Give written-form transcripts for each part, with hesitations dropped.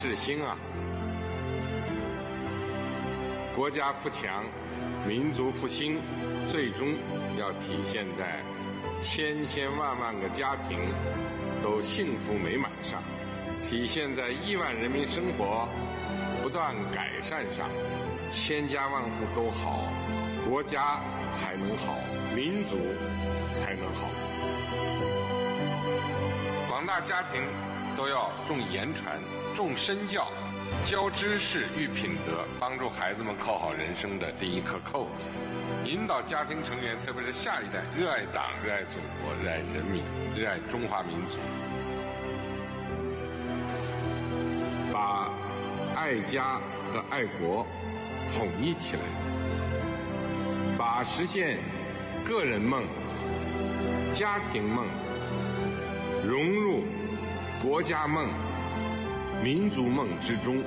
志兴啊！国家富强，民族复兴，最终要体现在千千万万个家庭都幸福美满上，体现在亿万人民生活不断改善上。千家万户都好，国家才能好，民族才能好。广大家庭都要重言传，重身教，教知识育品德，帮助孩子们扣好人生的第一颗扣子，引导家庭成员，特别是下一代，热爱党、热爱祖国、热爱人民、热爱中华民族，把爱家和爱国统一起来，把实现个人梦、家庭梦融入国家梦、民族梦之中。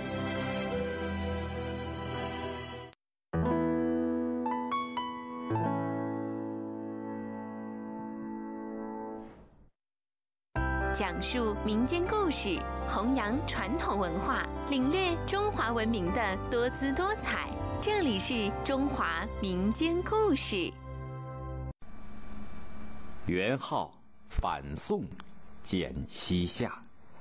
讲述民间故事，弘扬传统文化，领略中华文明的多姿多彩。这里是中华民间故事。 元昊反宋建西夏。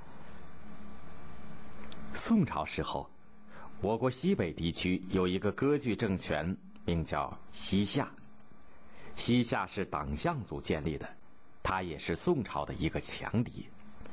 宋朝时候，我国西北地区有一个割据政权，名叫西夏。西夏是党项族建立的，它也是宋朝的一个强敌。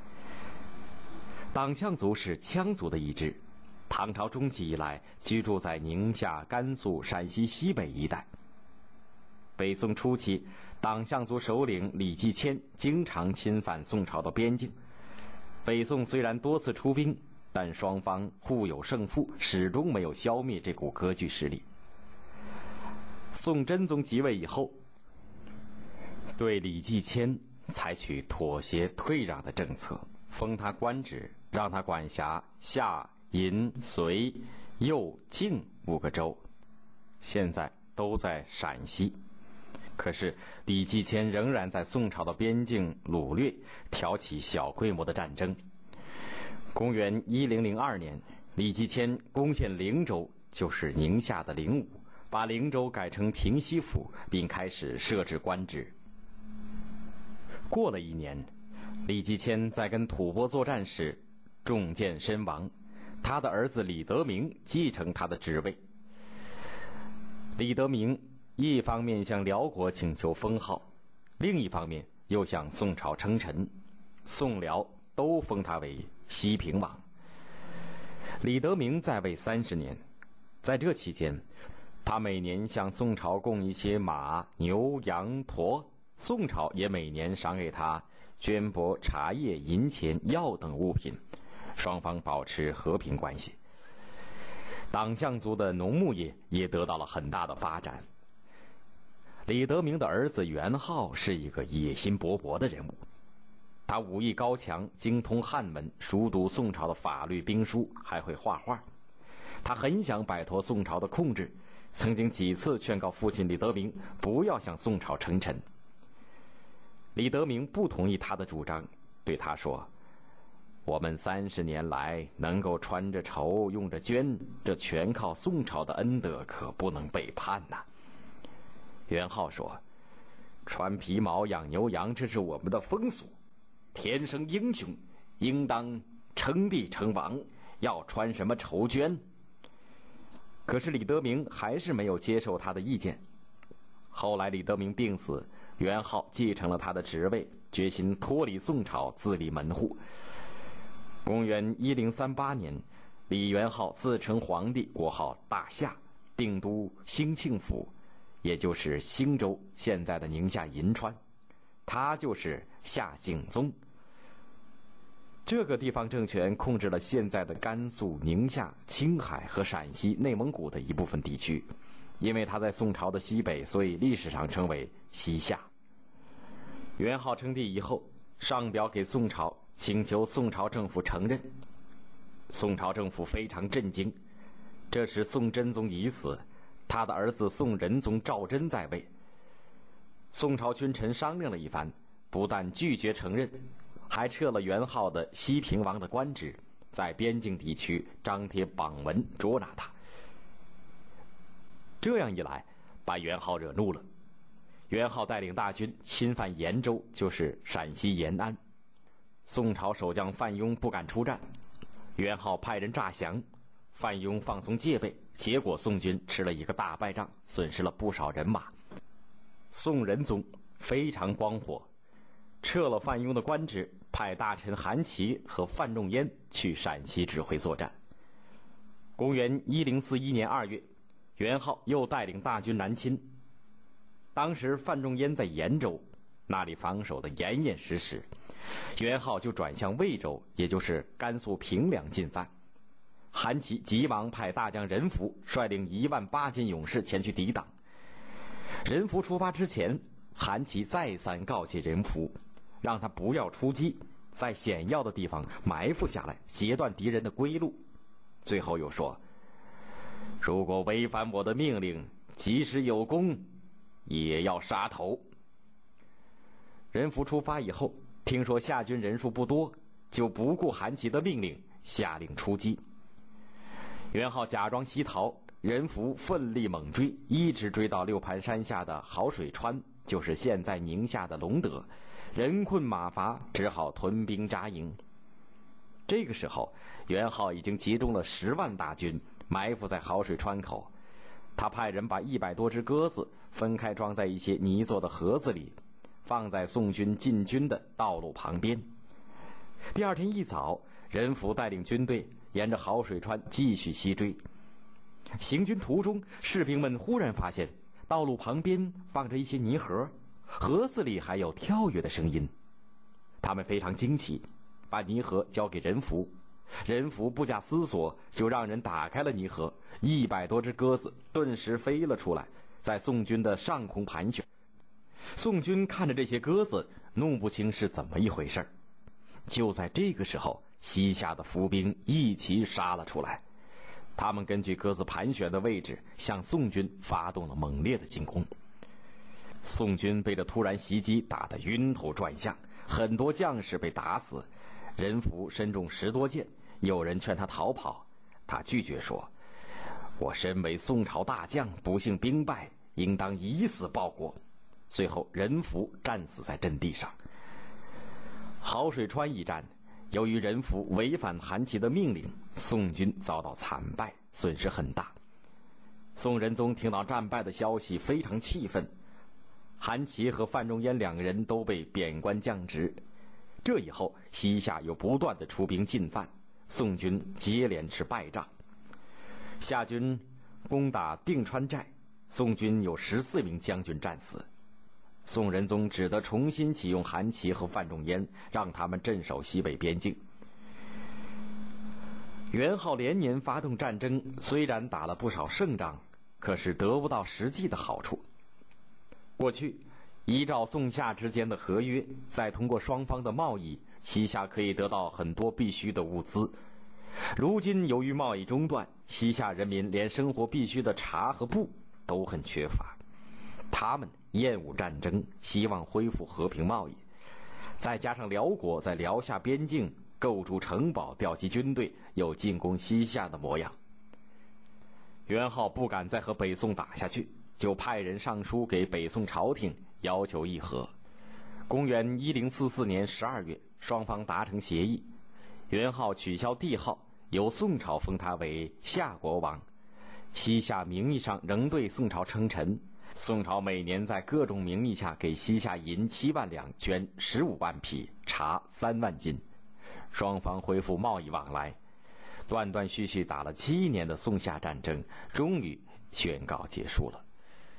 党项族是羌族的一支，唐朝中期以来居住在宁夏、甘肃、陕西西北一带。北宋初期，党项族首领李继迁经常侵犯宋朝的边境。北宋虽然多次出兵，但双方互有胜负，始终没有消灭这股割据势力。宋真宗即位以后，对李继迁采取妥协退让的政策，封他官职，让他管辖夏、银、隋、右、晋5个州，现在都在陕西。可是李继迁仍然在宋朝的边境掳掠，挑起小规模的战争。公元1002年，李继迁攻陷灵州，就是宁夏的灵武，把灵州改成平西府，并开始设置官职。过了1年，李继迁在跟吐蕃作战时中箭身亡，他的儿子李德明继承他的职位。李德明一方面向辽国请求封号，另一方面又向宋朝称臣，宋辽都封他为西平王。李德明在位30年，在这期间，他每年向宋朝供一些马、牛、羊、驼，宋朝也每年赏给他绢帛、茶叶、银钱、药等物品，双方保持和平关系。党项族的农牧业也得到了很大的发展。李德明的儿子元昊是一个野心勃勃的人物，他武艺高强，精通汉文，熟读宋朝的法律兵书，还会画画。他很想摆脱宋朝的控制，曾经几次劝告父亲李德明不要向宋朝称臣。李德明不同意他的主张，对他说：“我们30年来能够穿着绸，用着绢，这全靠宋朝的恩德，可不能背叛呐。”元昊说：“穿皮毛、养牛羊，这是我们的风俗。天生英雄，应当称帝称王，要穿什么绸绢？”可是李德明还是没有接受他的意见。后来李德明病死，元昊继承了他的职位，决心脱离宋朝，自立门户。公元1038年，李元昊自称皇帝，国号大夏，定都兴庆府，也就是兴州，现在的宁夏银川。他就是夏景宗。这个地方政权控制了现在的甘肃、宁夏、青海和陕西、内蒙古的一部分地区。因为他在宋朝的西北，所以历史上称为西夏。元昊称帝以后，上表给宋朝，请求宋朝政府承认。宋朝政府非常震惊。这时宋真宗已死，他的儿子宋仁宗赵祯在位。宋朝君臣商量了一番，不但拒绝承认，还撤了元昊的西平王的官职， 在边境地区张贴榜文捉拿他。这样一来，把元昊惹怒了。元昊带领大军侵犯延州，就是陕西延安。宋朝守将范雍不敢出战，元昊派人诈降，范雍放松戒备，结果宋军吃了一个大败仗，损失了不少人马。宋仁宗非常光火，撤了范雍的官职，派大臣韩琦和范仲淹去陕西指挥作战。公元1041年2月，元昊又带领大军南侵。当时范仲淹在延州，那里防守的严严实实，元昊就转向魏州，也就是甘肃平凉进犯。韩琦急忙派大将任福率领18000勇士前去抵挡。任福出发之前，韩琦再三告诫任福，让他不要出击，在险要的地方埋伏下来，截断敌人的归路。最后又说，如果违反我的命令，即使有功，也要杀头。任福出发以后，听说夏军人数不多，就不顾韩琦的命令，下令出击。元昊假装西逃，任福奋力猛追，一直追到六盘山下的好水川，就是现在宁夏的隆德，人困马乏，只好屯兵扎营。这个时候，元昊已经集中了10万大军，埋伏在好水川口。他派人把100多只鸽子分开装在一些泥做的盒子里，放在宋军进军的道路旁边。第二天一早，任福带领军队沿着好水川继续西追。行军途中，士兵们忽然发现道路旁边放着一些泥盒，盒子里还有跳跃的声音。他们非常惊奇，把泥盒交给任福。任福不假思索就让人打开了泥盒，100多只鸽子顿时飞了出来，在宋军的上空盘旋。宋军看着这些鸽子，弄不清是怎么一回事。就在这个时候，西夏的伏兵一齐杀了出来。他们根据鸽子盘旋的位置，向宋军发动了猛烈的进攻。宋军被这突然袭击打得晕头转向，很多将士被打死，任福身中10多箭。有人劝他逃跑，他拒绝说，我身为宋朝大将，不幸兵败，应当以死报国。最后任福战死在阵地上。好水川一战，由于任福违反韩琦的命令，宋军遭到惨败，损失很大。宋仁宗听到战败的消息非常气愤，韩琦和范仲淹2个人都被贬官降职。这以后，西夏又不断的出兵进犯，宋军接连吃败仗。夏军攻打定川寨，宋军有14名将军战死。宋仁宗只得重新启用韩琦和范仲淹，让他们镇守西北边境。元昊连年发动战争，虽然打了不少胜仗，可是得不到实际的好处。过去依照宋夏之间的合约，再通过双方的贸易，西夏可以得到很多必需的物资。如今由于贸易中断，西夏人民连生活必需的茶和布都很缺乏。他们厌恶战争，希望恢复和平贸易。再加上辽国在辽夏边境构筑城堡，调集军队，有进攻西夏的模样。元昊不敢再和北宋打下去，就派人上书给北宋朝廷，要求议和。公元1044年12月，双方达成协议，元昊取消帝号，由宋朝封他为夏国王。西夏名义上仍对宋朝称臣，宋朝每年在各种名义下给西夏银7万两，绢15万匹，茶3万斤。双方恢复贸易往来。断断续续打了7年的宋夏战争，终于宣告结束了。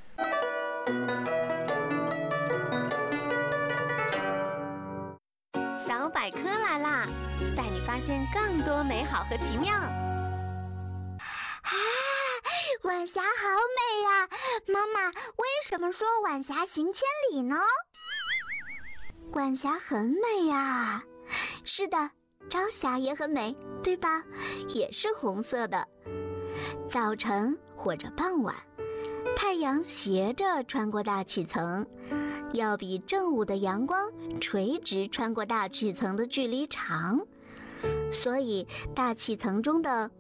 小百科来啦，带你发现更多美好和奇妙。 晚霞好美呀！妈妈，为什么说晚霞行千里呢？晚霞很美呀。是的，朝霞也很美，对吧？也是红色的。早晨或者傍晚，太阳斜着穿过大气层，要比正午的阳光垂直穿过大气层的距离长。 所以大气层中的